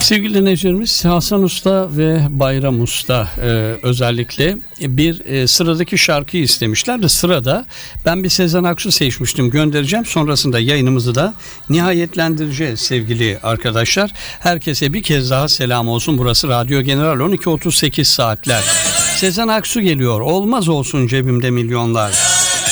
Sevgili dinleyicilerimiz, Hasan Usta ve Bayram Usta özellikle bir sıradaki şarkıyı istemişler de sırada ben bir Sezen Aksu seçmiştim, göndereceğim. Sonrasında yayınımızı da nihayetlendireceğiz sevgili arkadaşlar. Herkese bir kez daha selam olsun. Burası Radyo General 12.38 saatler. Sezen Aksu geliyor. Olmaz olsun cebimde milyonlar.